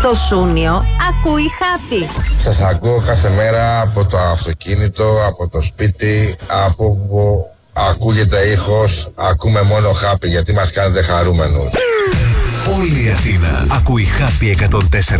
Το Σούνιο ακούει Happy. Σας ακούω κάθε μέρα από το αυτοκίνητο, από το σπίτι, από όπου ακούγεται ήχος. Ακούμε μόνο Happy γιατί μας κάνετε χαρούμενους. Όλη η Αθήνα ακούει Happy 104,7.